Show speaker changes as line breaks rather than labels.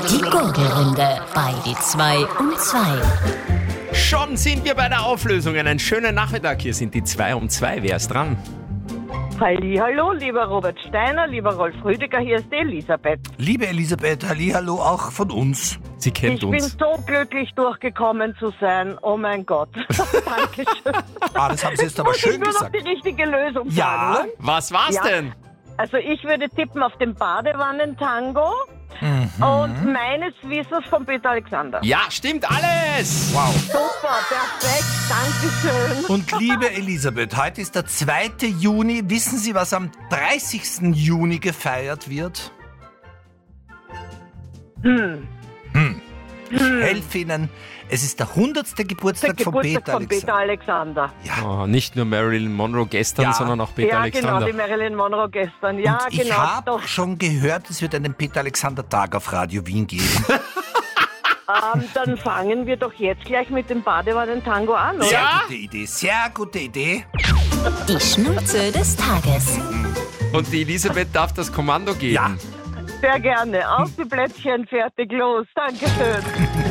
Die Gurgelrunde bei die 2 um 2.
Schon sind wir bei der Auflösung. Einen schönen Nachmittag. Hier sind die 2 um 2. Wer ist dran?
Hallo, lieber Robert Steiner, lieber Rolf Rüdiger, hier ist die Elisabeth.
Liebe Elisabeth, hallo auch von uns.
Sie kennt
Ich bin
uns.
so glücklich, durchgekommen zu sein. Oh mein Gott. Dankeschön.
Das haben Sie jetzt aber
Muss ich
schön
nur noch
gesagt.
die richtige Lösung
Ja.
sagen, ne?
Was war's
Ja.
denn?
Also ich würde tippen auf den Badewannentango und meines Wissens von Peter Alexander.
Ja, stimmt alles.
Wow.
Super, perfekt, Dankeschön.
Und liebe Elisabeth, heute ist der 2. Juni. Wissen Sie, was am 30. Juni gefeiert wird? Ich helfe Ihnen. Es ist der 100.
Der
Geburtstag von
Geburtstag
Peter
von Peter
Alexander.
Alexander.
Oh, nicht nur Marilyn Monroe gestern,
Ja.
sondern auch Peter
Ja,
Alexander.
genau, die Marilyn Monroe gestern. Ja,
Und ich
genau.
habe
Doch.
schon gehört, es wird einen Peter Alexander Tag auf Radio Wien geben.
Dann fangen wir doch jetzt gleich mit dem Badewannentango an, oder?
Sehr
Ja.
gute Idee, sehr gute Idee.
Die Schnulze des Tages.
Und die Elisabeth darf das Kommando geben.
Ja.
Sehr gerne. Auf die Plätzchen, fertig, los. Dankeschön.